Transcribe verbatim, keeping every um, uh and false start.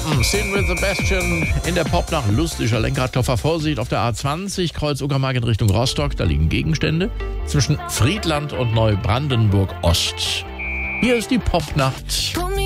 Mm-mm, Sin with Sebastian in der Popnacht. Lustiger Lenkradkoffer. Vorsicht auf der A zwanzig, Kreuz Uckermark in Richtung Rostock. Da liegen Gegenstände zwischen Friedland und Neubrandenburg Ost. Hier ist die Popnacht.